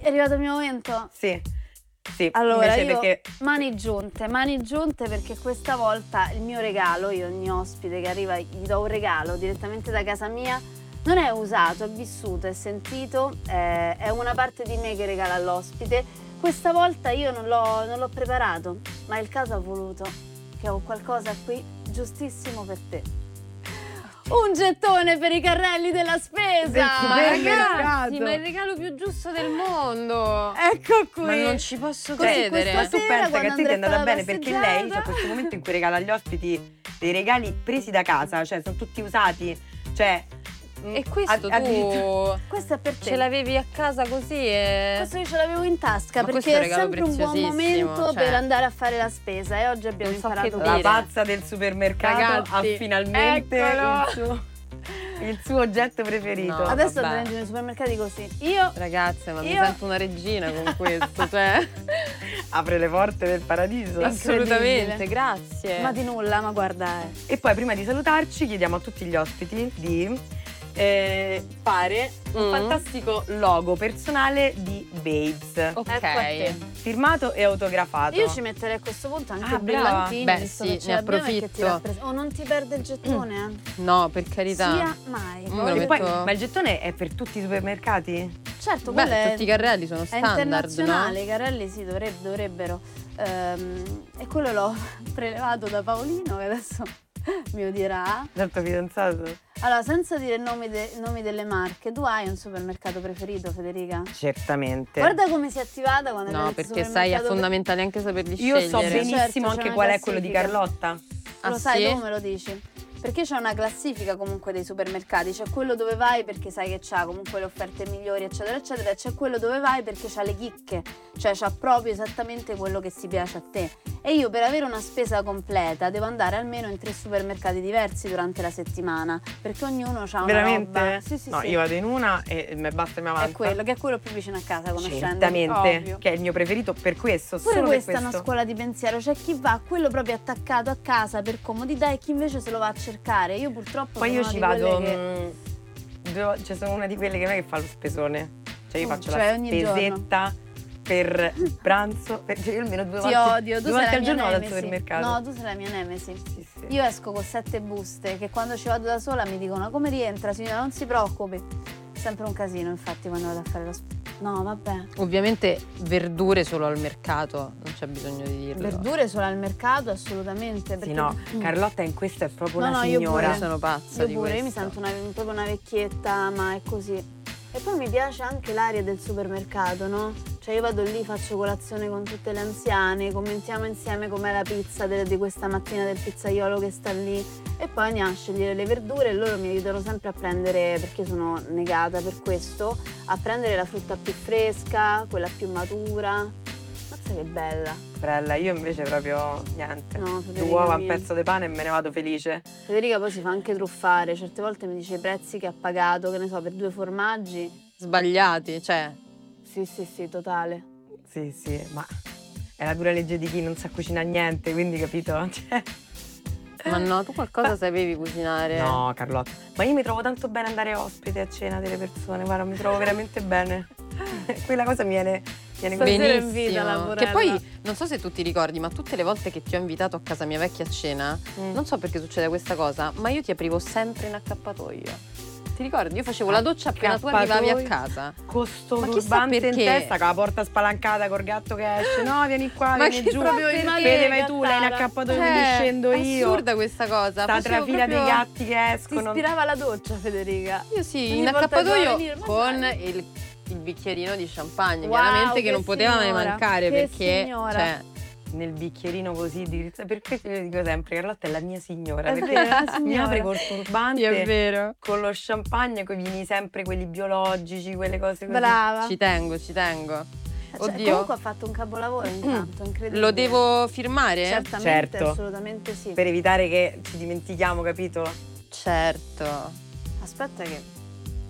È arrivato il mio momento? Sì. Sì, allora io perché... mani giunte perché questa volta il mio regalo, io ogni ospite che arriva gli do un regalo direttamente da casa mia, non è usato, è vissuto, è sentito, è una parte di me che regala all'ospite. Questa volta io non l'ho preparato, ma il caso ha voluto che ho qualcosa qui giustissimo per te. Un gettone per i carrelli della spesa! Ragazzi, ma è il regalo più giusto del mondo! Ecco qui! Ma non ci posso Così credere! Ma tu pensa che a te ti è andata bene perché lei c'è passeggiata. questo momento in cui regala agli ospiti dei regali presi da casa, cioè sono tutti usati, cioè... E questo tu questo è per te. ce l'avevi a casa così e... Questo io ce l'avevo in tasca Ma questo perché è un è regalo sempre un buon preziosissimo, momento cioè. per andare a fare la spesa e oggi abbiamo Non so imparato che La dire. pazza del supermercato Ragazzi, ha finalmente eccolo. il suo oggetto preferito. No. Adesso vabbè. andremo nei supermercati così. Io Ragazze, ma mi Io- sento una regina con questo, cioè... Apre le porte del paradiso. Assolutamente, grazie. ma di nulla, ma guarda. E poi prima di salutarci chiediamo a tutti gli ospiti di fare un fantastico logo personale di Babes, Ecco a te. Ok. firmato e autografato. Io ci metterei a questo punto anche Ah, brava. brillantini, Beh, visto sì, che ce ne l'abbiamo e che ti approfitto. rappresenta. Oh, non ti perde il gettone, No, per carità. Sia mai. Me lo E poi, metto- ma il gettone è per tutti i supermercati? Certo, quello Beh, è, tutti i carrelli sono è standard, internazionale, no? i carrelli sì, dovrebbero. E quello l'ho prelevato da Paolino, che adesso mi odierà. Dal tuo fidanzato? Allora, senza dire nomi delle marche, tu hai un supermercato preferito, Federica? Certamente. Guarda come si è attivata quando No, abbiamo detto perché sai, è supermercato fondamentale anche saperli Io scegliere. so benissimo Certo, c'è anche una qual è quello di classifica. Carlotta. Ah, Lo sai, sì? tu me lo dici? Perché c'è una classifica comunque dei supermercati, c'è quello dove vai perché sai che c'ha comunque le offerte migliori eccetera eccetera, e c'è quello dove vai perché c'ha le chicche, cioè c'ha proprio esattamente quello che si piace a te. E io per avere una spesa completa devo andare almeno in 3 supermercati diversi durante la settimana, perché ognuno ha una Veramente? roba. Sì, sì, no, sì. io vado in una e mi basta e mi avanza. È quello, che è quello più vicino a casa, conoscendo. Certamente, Ovvio. che è il mio preferito per questo, Pure solo questa per è una questo. scuola di pensiero, c'è chi va quello proprio attaccato a casa per comodità e chi invece se lo va a cercare. Io purtroppo Poi sono io una ci di vado, quelle che... cioè sono una di quelle che non è che fa lo spesone. Cioè io faccio Cioè, la ogni spesetta per il pranzo, cioè io almeno due Ti volte, odio, tu due sei volte la al mia giorno vado al nemesi. supermercato. No, tu sei la mia nemesi. Sì, sì. Io esco con 7 buste che quando ci vado da sola mi dicono come rientra signora, non si preoccupi. Sempre un casino infatti quando vado a fare lo No, vabbè. Ovviamente verdure solo al mercato, non c'è bisogno di dirlo. Verdure solo al mercato assolutamente. Sì, Perché... no, Carlotta in questo è proprio No, una no, io signora. pure. Sono pazza Io di pure, io mi questo. sento proprio una vecchietta, ma è così. E poi mi piace anche l'aria del supermercato, no? Cioè io vado lì, faccio colazione con tutte le anziane, commentiamo insieme com'è la pizza di questa mattina del pizzaiolo che sta lì e poi andiamo a scegliere le verdure e loro mi aiutano sempre a prendere, perché io sono negata per questo, a prendere la frutta più fresca, quella più matura. Mazza che bella. Sorella, io invece proprio niente. No, Due Federica uova, un mia. pezzo di pane e me ne vado felice. Federica poi si fa anche truffare, certe volte mi dice i prezzi che ha pagato, che ne so, per 2 formaggi. Sbagliati, cioè. Sì, sì, sì, totale. Sì, sì, ma è la dura legge di chi non sa cucinare niente, quindi capito? Cioè... Ma no, tu qualcosa sapevi cucinare? No, Carlotta, ma io mi trovo tanto bene andare ospite a cena delle persone, guarda, mi trovo veramente bene. Quella cosa mi viene così. Stasera invita la Benissimo. Porella. Che poi non so se tu ti ricordi, ma tutte le volte che ti ho invitato a casa mia vecchia a cena, non so perché succede questa cosa, ma io ti aprivo sempre in accappatoio. Ti ricordi? Io facevo la doccia appena tu arrivavi a casa. Con sto Ma chissà turbante in perché. testa, con la porta spalancata, col gatto che esce. No, vieni qua, Ma vieni chissà giù. proprio perché. Vede, vai tu, lei in accappatoio, quindi scendo io. Assurda questa cosa. Sta Facevo trafila dei proprio- gatti che Ti escono. ispirava la doccia, Federica. Io sì, Ogni in volta che doveva accappatoio venire, ma con dai. il bicchierino di champagne, Wow, chiaramente che che non poteva mai signora, mancare che perché signora. cioè, Nel bicchierino così di... Perché te lo dico sempre, Carlotta è la mia signora. È perché vero, è una mi signora. apre col turbante, vero. con lo champagne, con i vini sempre quelli biologici, quelle cose così. Brava. Ci tengo, ci tengo. Cioè, Oddio. comunque ha fatto un capolavoro intanto, incredibile. Lo devo firmare? Certamente, Certo. assolutamente sì. Per evitare che ci dimentichiamo, capito? Certo. Aspetta che